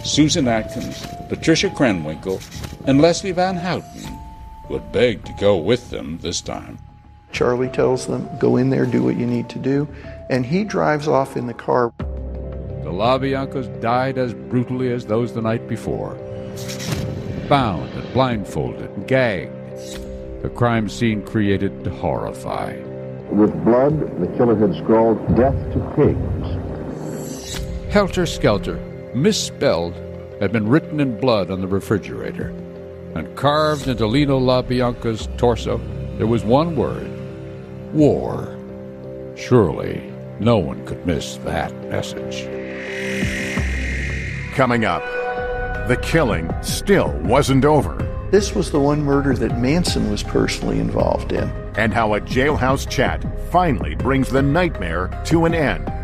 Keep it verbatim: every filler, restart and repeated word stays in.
Susan Atkins, Patricia Krenwinkel, and Leslie Van Houten would beg to go with them this time. Charlie tells them, go in there, do what you need to do, and he drives off in the car. The LaBiancas died as brutally as those the night before. Bound and blindfolded and gagged. The crime scene created to horrify. With blood, the killer had scrawled, "Death to pigs." Helter Skelter, misspelled, had been written in blood on the refrigerator. And carved into Lino LaBianca's torso, there was one word: war. Surely no one could miss that message. Coming up, the killing still wasn't over. This was the one murder that Manson was personally involved in. And how a jailhouse chat finally brings the nightmare to an end.